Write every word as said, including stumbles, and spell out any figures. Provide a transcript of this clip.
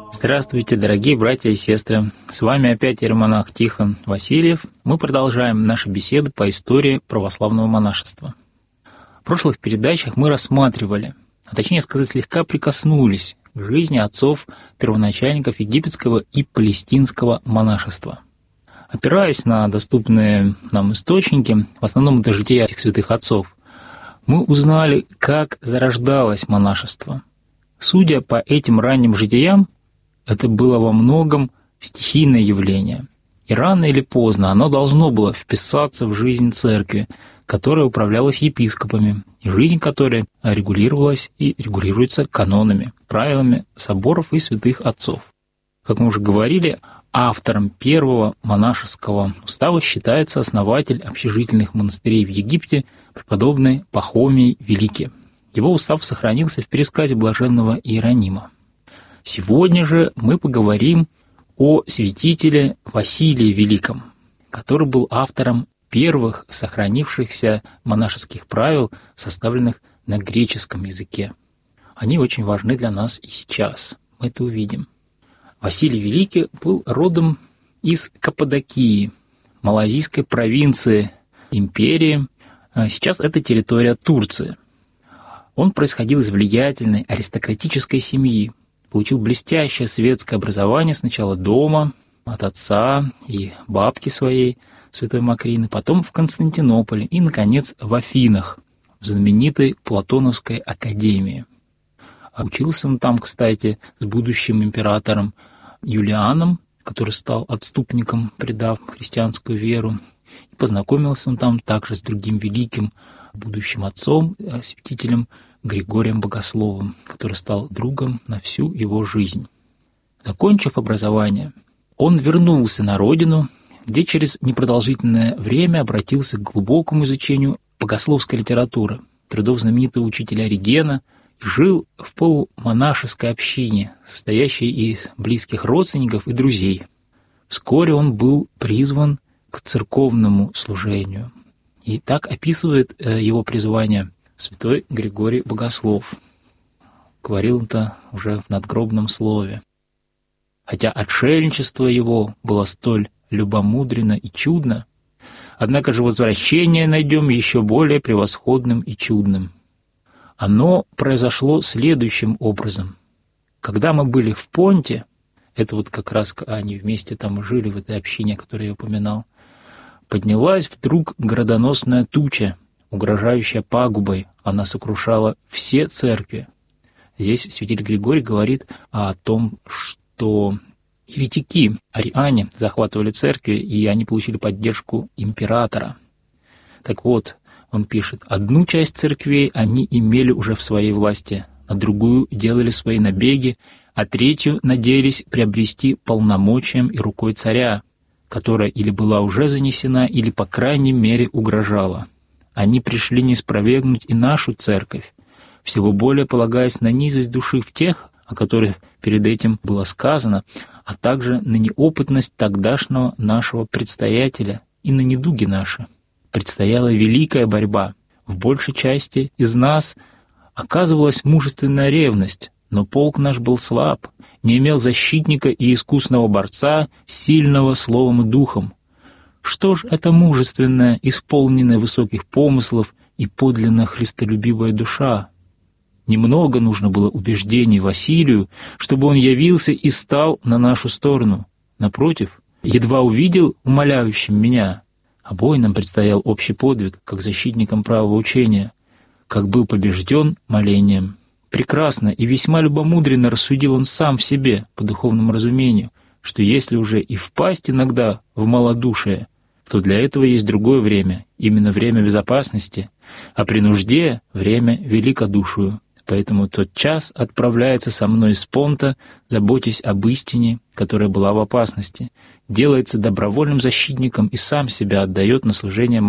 Здравствуйте, дорогие братья и сестры! С вами опять иеромонах Тихон Васильев. Мы продолжаем наши беседы по истории православного монашества. В прошлых передачах мы рассматривали, а точнее сказать, слегка прикоснулись к жизни отцов-первоначальников египетского и палестинского монашества. Опираясь на доступные нам источники, в основном это жития этих святых отцов, мы узнали, как зарождалось монашество. Судя по этим ранним житиям, это было во многом стихийное явление. И рано или поздно оно должно было вписаться в жизнь церкви, которая управлялась епископами, и жизнь которой регулировалась и регулируется канонами, правилами соборов и святых отцов. Как мы уже говорили, автором первого монашеского устава считается основатель общежительных монастырей в Египте, преподобный Пахомий Великий. Его устав сохранился в пересказе блаженного Иеронима. Сегодня же мы поговорим о святителе Василии Великом, который был автором первых сохранившихся монашеских правил, составленных на греческом языке. Они очень важны для нас и сейчас. Мы это увидим. Василий Великий был родом из Каппадокии, малазийской провинции империи. Сейчас это территория Турции. Он происходил из влиятельной аристократической семьи, получил блестящее светское образование сначала дома, от отца и бабки своей, святой Макрины, потом в Константинополе и, наконец, в Афинах, в знаменитой Платоновской академии. Учился он там, кстати, с будущим императором Юлианом, который стал отступником, предав христианскую веру. И познакомился он там также с другим великим будущим отцом, святителем Григорием Богословом, который стал другом на всю его жизнь. Закончив образование, он вернулся на родину, где через непродолжительное время обратился к глубокому изучению богословской литературы, трудов знаменитого учителя Оригена, и жил в полумонашеской общине, состоящей из близких родственников и друзей. Вскоре он был призван к церковному служению. И так описывает его призвание святой Григорий Богослов. Говорил это уже в надгробном слове. Хотя отшельничество его было столь любомудренно и чудно, однако же возвращение найдем еще более превосходным и чудным. Оно произошло следующим образом. Когда мы были в Понте, это вот как раз они вместе там и жили, в этой общине, которую я упоминал, поднялась вдруг градоносная туча, угрожающая пагубой, она сокрушала все церкви. Здесь святитель Григорий говорит о том, что еретики, ариане, захватывали церкви, и они получили поддержку императора. Так вот, он пишет, одну часть церквей они имели уже в своей власти, на другую делали свои набеги, а третью надеялись приобрести полномочием и рукой царя, которая или была уже занесена, или, по крайней мере, угрожала. Они пришли не спровергнуть и нашу церковь, всего более полагаясь на низость души в тех, о которых перед этим было сказано, а также на неопытность тогдашнего нашего предстоятеля и на недуги наши. Предстояла великая борьба. В большей части из нас оказывалась мужественная ревность, но полк наш был слаб, не имел защитника и искусного борца, сильного словом и духом. Что ж это мужественная, исполненная высоких помыслов и подлинно христолюбивая душа? Немного нужно было убеждений Василию, чтобы он явился и стал на нашу сторону. Напротив, едва увидел умоляющим меня, обоим предстоял общий подвиг, как защитникам правого учения, как был побежден молением. Прекрасно и весьма любомудренно рассудил он сам в себе, по духовному разумению, что если уже и впасть иногда в малодушие, то для этого есть другое время, именно время безопасности, а при нужде — время великодушию. Поэтому тот час отправляется со мной из Понта, заботясь об истине, которая была в опасности, делается добровольным защитником и сам себя отдает на служение